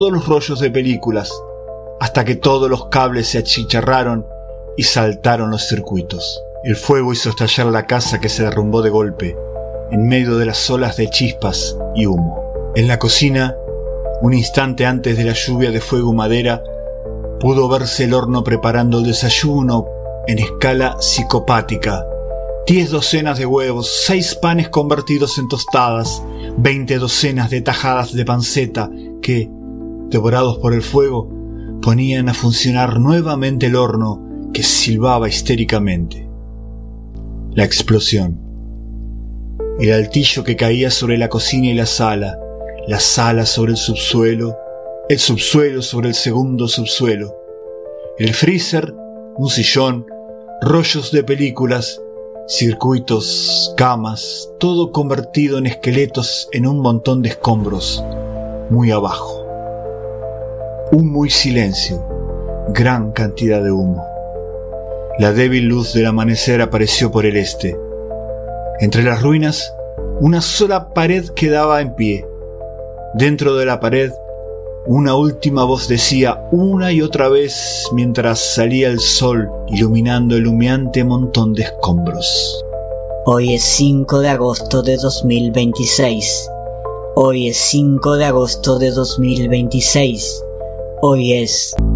los rollos de películas, hasta que todos los cables se achicharraron y saltaron los circuitos. El fuego hizo estallar la casa, que se derrumbó de golpe, en medio de las olas de chispas y humo. En la cocina, un instante antes de la lluvia de fuego y madera, pudo verse el horno preparando el desayuno en escala psicopática. 10 docenas de huevos, 6 panes convertidos en tostadas, 20 docenas de tajadas de panceta que, devorados por el fuego, ponían a funcionar nuevamente el horno, que silbaba histéricamente. La explosión. El altillo que caía sobre la cocina y la sala sobre el subsuelo sobre el segundo subsuelo, el freezer, un sillón, rollos de películas, circuitos, camas, todo convertido en esqueletos en un montón de escombros, muy abajo. Un muy silencio, gran cantidad de humo. La débil luz del amanecer apareció por el este. Entre las ruinas, una sola pared quedaba en pie. Dentro de la pared, una última voz decía una y otra vez mientras salía el sol iluminando el humeante montón de escombros. Hoy es 5 de agosto de 2026. Hoy es 5 de agosto de 2026. Hoy es